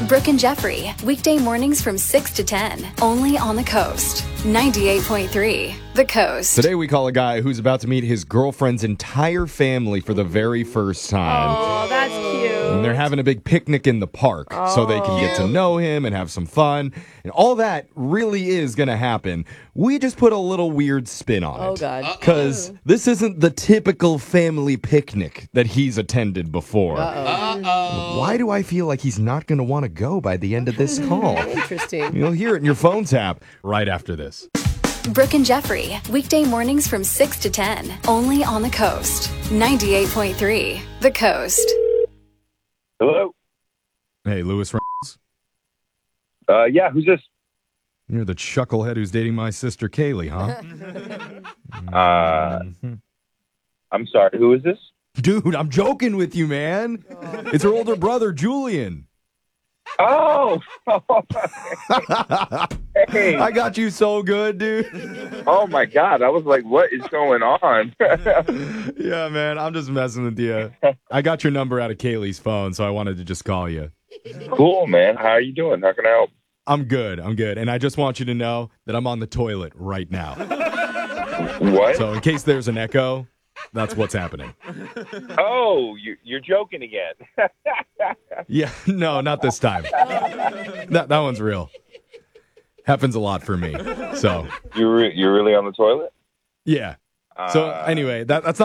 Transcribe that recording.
Brooke and Jeffrey, weekday mornings from 6 to 10, only on the Coast. 98.3, The Coast. Today we call a guy who's about to meet his girlfriend's entire family for the very first time. Oh, that's cute. And they're having a big picnic in the park so they can get to know him and have some fun. And all that really is going to happen. We just put a little weird spin on it. Oh, God. Because this isn't the typical family picnic that he's attended before. Why do I feel like he's not going to want to go by the end of this call? Interesting. You'll hear it in your phone tap right after this. Brooke and Jeffrey, weekday mornings from 6 to 10, only on the Coast. 98.3, The Coast. Hello? Hey, Lewis Reynolds. Yeah, who's this? You're the chucklehead who's dating my sister Kaylee, huh? I'm sorry, who is this? Dude, I'm joking with you, man. It's her older brother, Julian. Oh! Hey. I got you so good, dude. Oh, my God. I was like, what is going on? Yeah, man, I'm just messing with you. I got your number out of Kaylee's phone, so I wanted to just call you. Cool, man. How are you doing? How can I help? I'm good. And I just want you to know that I'm on the toilet right now. What? So in case there's an echo, that's what's happening. Oh, you're joking again. Yeah, no, not this time. That one's real. Happens a lot for me. So You're really on the toilet? yeah. So anyway, that's not